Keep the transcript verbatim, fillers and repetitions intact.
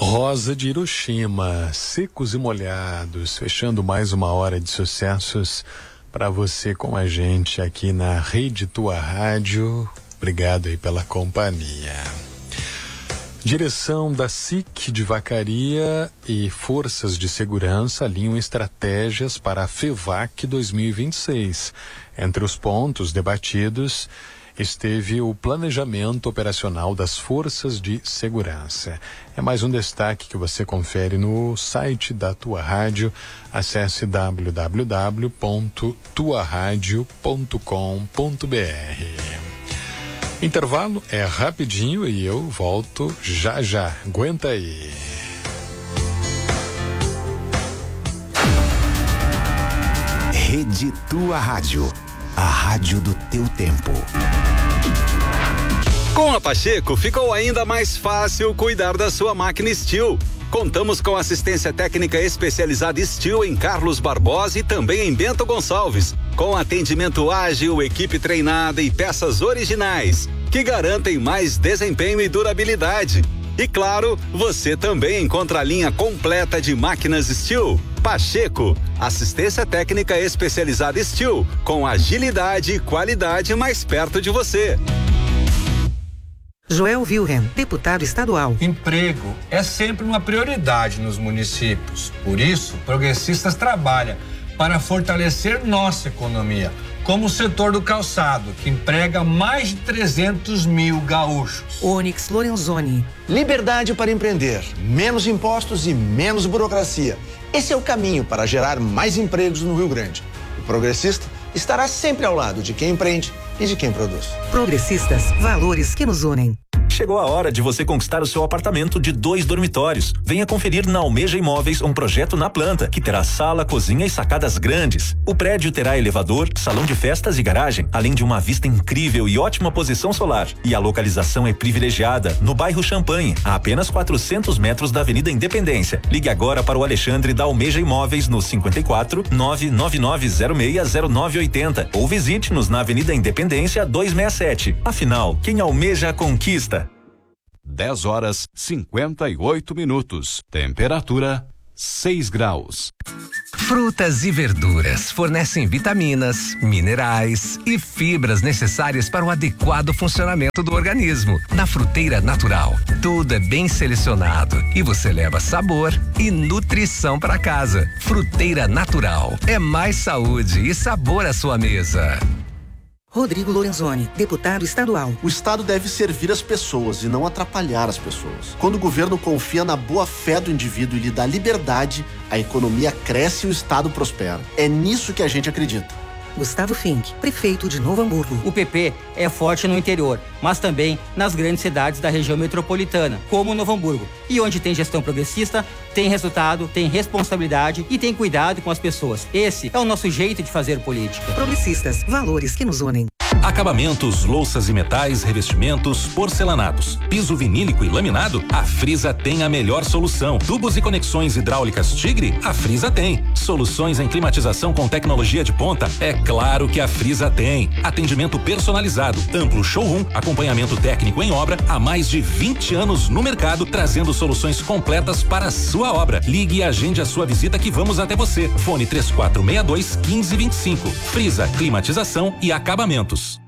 Rosa de Hiroshima, Secos e Molhados, fechando mais uma hora de sucessos para você com a gente aqui na Rede Tua Rádio. Obrigado aí pela companhia. Direção da S I C de Vacaria e Forças de Segurança alinham estratégias para a FEVAC dois mil e vinte e seis. Entre os pontos debatidos esteve o planejamento operacional das forças de segurança. É mais um destaque que você confere no site da Tua Rádio. Acesse w w w ponto tua rádio ponto com ponto b r. Intervalo é rapidinho e eu volto já já. Aguenta aí. Rede Tua Rádio. A rádio do teu tempo. Com a Pacheco ficou ainda mais fácil cuidar da sua máquina Steel. Contamos com assistência técnica especializada Steel em Carlos Barbosa e também em Bento Gonçalves, com atendimento ágil, equipe treinada e peças originais, que garantem mais desempenho e durabilidade. E claro, você também encontra a linha completa de máquinas Steel. Pacheco, assistência técnica especializada Steel, com agilidade e qualidade mais perto de você. Joel Wilhelm, deputado estadual. Emprego é sempre uma prioridade nos municípios. Por isso, Progressistas trabalha para fortalecer nossa economia, como o setor do calçado, que emprega mais de trezentos mil gaúchos. Onyx Lorenzoni. Liberdade para empreender, menos impostos e menos burocracia. Esse é o caminho para gerar mais empregos no Rio Grande. O Progressista estará sempre ao lado de quem empreende e de quem produz. Progressistas, valores que nos unem. Chegou a hora de você conquistar o seu apartamento de dois dormitórios. Venha conferir na Almeja Imóveis um projeto na planta, que terá sala, cozinha e sacadas grandes. O prédio terá elevador, salão de festas e garagem, além de uma vista incrível e ótima posição solar. E a localização é privilegiada, no bairro Champanhe, a apenas quatrocentos metros da Avenida Independência. Ligue agora para o Alexandre da Almeja Imóveis no cinquenta e quatro, nove nove nove zero seis zero nove oito zero ou visite-nos na Avenida Independência duzentos e sessenta e sete. Afinal, quem almeja conquista. dez horas cinquenta e oito minutos. Temperatura seis graus. Frutas e verduras fornecem vitaminas, minerais e fibras necessárias para o adequado funcionamento do organismo. Na Fruteira Natural, tudo é bem selecionado e você leva sabor e nutrição para casa. Fruteira Natural é mais saúde e sabor à sua mesa. Rodrigo Lorenzoni, deputado estadual. O Estado deve servir as pessoas e não atrapalhar as pessoas. Quando o governo confia na boa-fé do indivíduo e lhe dá liberdade, a economia cresce e o Estado prospera. É nisso que a gente acredita. Gustavo Fink, prefeito de Novo Hamburgo. O P P é forte no interior, mas também nas grandes cidades da região metropolitana, como Novo Hamburgo. E onde tem gestão progressista, tem resultado, tem responsabilidade e tem cuidado com as pessoas. Esse é o nosso jeito de fazer política. Progressistas, valores que nos unem. Acabamentos, louças e metais, revestimentos, porcelanatos, piso vinílico e laminado, a Frisa tem a melhor solução. Tubos e conexões hidráulicas Tigre, a Frisa tem. Soluções em climatização com tecnologia de ponta, é claro que a Frisa tem. Atendimento personalizado, amplo showroom, acompanhamento técnico em obra, há mais de vinte anos no mercado, trazendo soluções completas para a sua obra. Ligue e agende a sua visita que vamos até você. Fone três quatro seis dois um cinco dois cinco. Frisa, climatização e acabamentos.